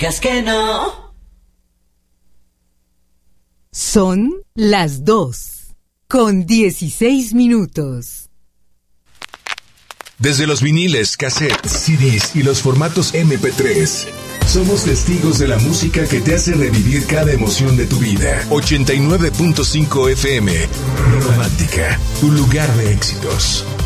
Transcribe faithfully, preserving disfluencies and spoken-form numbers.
digas que no. Son las dos, con dieciséis minutos. Desde los viniles, cassettes, C Ds y los formatos eme pe tres, somos testigos de la música que te hace revivir cada emoción de tu vida. ochenta y nueve punto cinco efe eme, Romántica, tu lugar de éxitos.